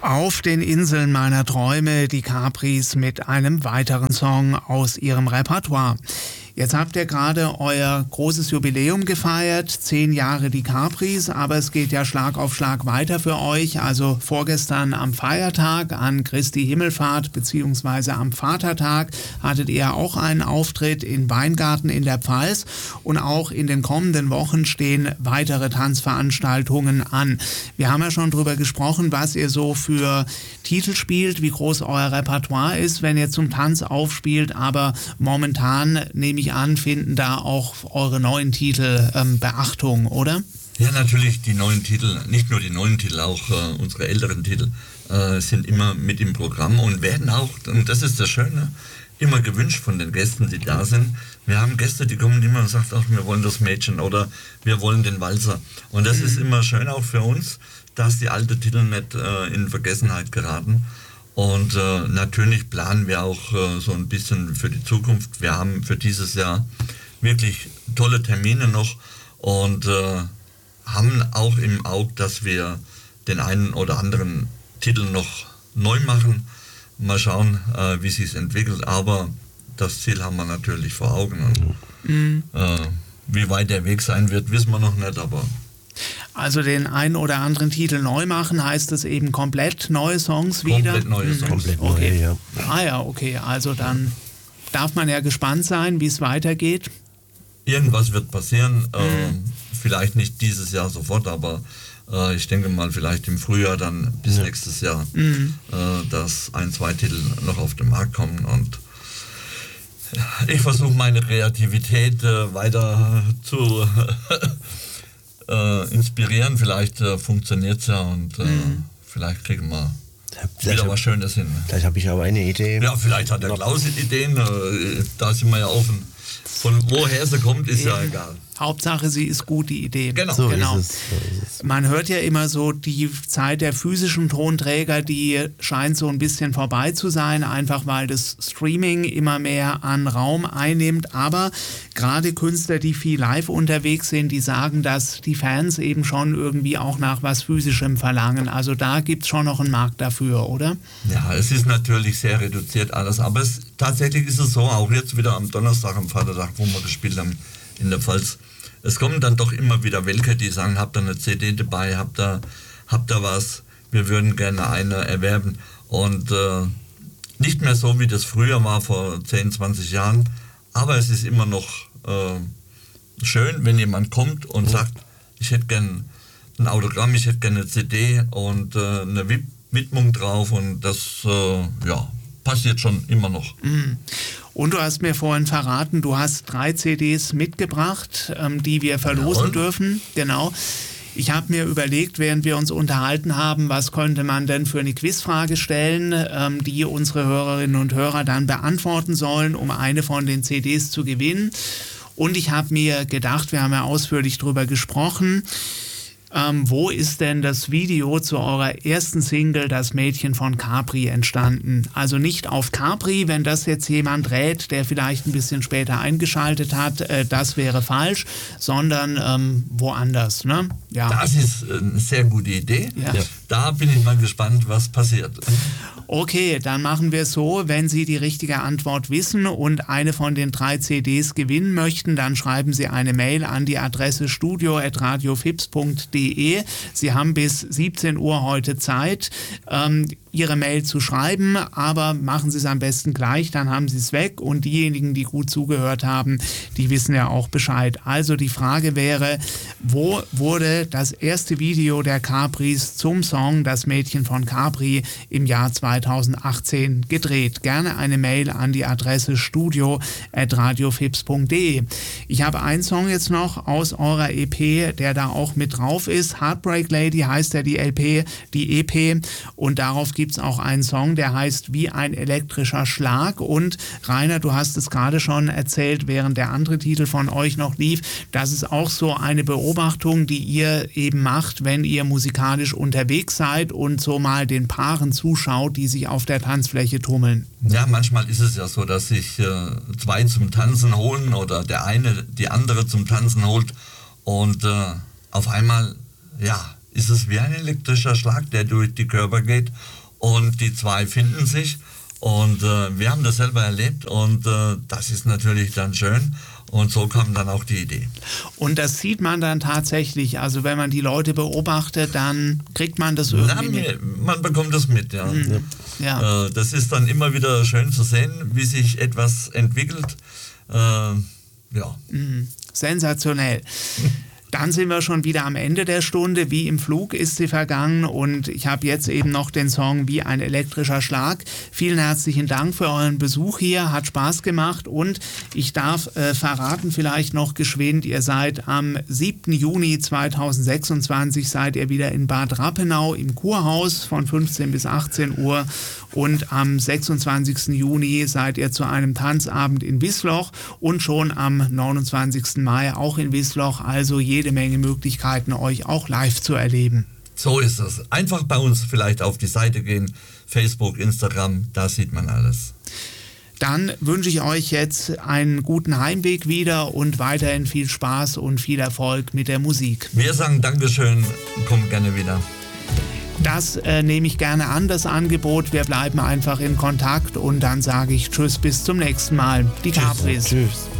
Auf den Inseln meiner Träume, die Capris mit einem weiteren Song aus ihrem Repertoire. Jetzt habt ihr gerade euer großes Jubiläum gefeiert, 10 Jahre die Capris, aber es geht ja Schlag auf Schlag weiter für euch. Also vorgestern am Feiertag an Christi Himmelfahrt bzw. am Vatertag hattet ihr auch einen Auftritt in Weingarten in der Pfalz und auch in den kommenden Wochen stehen weitere Tanzveranstaltungen an. Wir haben ja schon drüber gesprochen, was ihr so für Titel spielt, wie groß euer Repertoire ist, wenn ihr zum Tanz aufspielt, aber momentan nehme ich an, finden da auch eure neuen Titel Beachtung, oder? Ja, natürlich die neuen Titel, nicht nur die neuen Titel, auch unsere älteren Titel sind immer mit im Programm und werden auch, und das ist das Schöne, immer gewünscht von den Gästen, die da sind. Wir haben Gäste, die kommen immer und sagen, ach, wir wollen das Mädchen oder wir wollen den Walzer. Und das ist immer schön auch für uns, dass die alten Titel nicht in Vergessenheit geraten. Und natürlich planen wir auch so ein bisschen für die Zukunft. Wir haben für dieses Jahr wirklich tolle Termine noch und haben auch im Auge, dass wir den einen oder anderen Titel noch neu machen. Mal schauen, wie sich entwickelt. Aber das Ziel haben wir natürlich vor Augen. Und, wie weit der Weg sein wird, wissen wir noch nicht, aber... Also den einen oder anderen Titel neu machen, heißt es eben komplett neue Songs wieder? Komplett neue Songs. Komplett neue, okay. ja. Ah ja, okay. Also dann darf man ja gespannt sein, wie es weitergeht. Irgendwas wird passieren. Vielleicht nicht dieses Jahr sofort, aber ich denke mal vielleicht im Frühjahr dann bis nächstes Jahr, dass 1, 2 Titel noch auf den Markt kommen und ich versuche meine Kreativität weiter zu inspirieren. Vielleicht funktioniert es ja und vielleicht kriegen wir wieder was Schönes hin. Vielleicht habe ich aber eine Idee. Ja, vielleicht hat der Klaus Ideen, da sind wir ja offen. Von woher sie kommt, ist ja egal. Hauptsache, sie ist gut, die Idee. Genau. So Genau. ist es. Man hört ja immer so, die Zeit der physischen Tonträger, die scheint so ein bisschen vorbei zu sein, einfach weil das Streaming immer mehr an Raum einnimmt. Aber gerade Künstler, die viel live unterwegs sind, die sagen, dass die Fans eben schon irgendwie auch nach was Physischem verlangen. Also da gibt es schon noch einen Markt dafür, oder? Ja, es ist natürlich sehr reduziert alles, aber tatsächlich ist es so, auch jetzt wieder am Donnerstag, am Vatertag, wo wir gespielt haben in der Pfalz. Es kommen dann doch immer wieder welche, die sagen, habt ihr eine CD dabei, habt ihr was, wir würden gerne eine erwerben. Und nicht mehr so, wie das früher war, vor 10, 20 Jahren, aber es ist immer noch schön, wenn jemand kommt und sagt, ich hätte gerne ein Autogramm, ich hätte gerne eine CD und eine Widmung drauf und das passiert schon immer noch. Und du hast mir vorhin verraten, du hast 3 CDs mitgebracht, die wir verlosen dürfen. Genau. Ich habe mir überlegt, während wir uns unterhalten haben, was könnte man denn für eine Quizfrage stellen, die unsere Hörerinnen und Hörer dann beantworten sollen, um eine von den CDs zu gewinnen. Und ich habe mir gedacht, wir haben ja ausführlich drüber gesprochen, wo ist denn das Video zu eurer ersten Single, Das Mädchen von Capri, entstanden? Also nicht auf Capri, wenn das jetzt jemand rät, der vielleicht ein bisschen später eingeschaltet hat, das wäre falsch, sondern woanders, ne? Ja. Das ist eine sehr gute Idee. Ja. Da bin ich mal gespannt, was passiert. Okay, dann machen wir es so, wenn Sie die richtige Antwort wissen und eine von den 3 CDs gewinnen möchten, dann schreiben Sie eine Mail an die Adresse studio@radiofips.de. Sie haben bis 17 Uhr heute Zeit, Ihre Mail zu schreiben, aber machen Sie es am besten gleich, dann haben Sie es weg und diejenigen, die gut zugehört haben, die wissen ja auch Bescheid. Also die Frage wäre, wo wurde das erste Video der Capris zum Song Das Mädchen von Capri im Jahr 2018 gedreht? Gerne eine Mail an die Adresse studio@radiofips.de. Ich habe einen Song jetzt noch aus eurer EP, der da auch mit drauf ist. Heartbreak Lady heißt ja die EP und darauf gibt es auch einen Song, der heißt Wie ein elektrischer Schlag. Und Rainer, du hast es gerade schon erzählt, während der andere Titel von euch noch lief, das ist auch so eine Beobachtung, die ihr eben macht, wenn ihr musikalisch unterwegs seid und so mal den Paaren zuschaut, die sich auf der Tanzfläche tummeln. Ja, manchmal ist es ja so, dass sich 2 zum Tanzen holen oder der eine die andere zum Tanzen holt und auf einmal, ja, ist es wie ein elektrischer Schlag, der durch die Körper geht und die zwei finden sich und wir haben das selber erlebt und das ist natürlich dann schön. Und so kam dann auch die Idee. Und das sieht man dann tatsächlich, also wenn man die Leute beobachtet, dann kriegt man das irgendwie mit. Man bekommt das mit, ja. Ja. Das ist dann immer wieder schön zu sehen, wie sich etwas entwickelt. Sensationell. Dann sind wir schon wieder am Ende der Stunde. Wie im Flug ist sie vergangen und ich habe jetzt eben noch den Song Wie ein elektrischer Schlag. Vielen herzlichen Dank für euren Besuch hier, hat Spaß gemacht und ich darf verraten vielleicht noch geschwind, ihr seid am 7. Juni 2026 seid ihr wieder in Bad Rappenau im Kurhaus von 15 bis 18 Uhr und am 26. Juni seid ihr zu einem Tanzabend in Wiesloch und schon am 29. Mai auch in Wiesloch, also jede Menge Möglichkeiten, euch auch live zu erleben. So ist es. Einfach bei uns vielleicht auf die Seite gehen, Facebook, Instagram, da sieht man alles. Dann wünsche ich euch jetzt einen guten Heimweg wieder und weiterhin viel Spaß und viel Erfolg mit der Musik. Wir sagen Dankeschön, kommt gerne wieder. Das nehme ich gerne an, das Angebot. Wir bleiben einfach in Kontakt und dann sage ich Tschüss, bis zum nächsten Mal. Die Capris. Tschüss.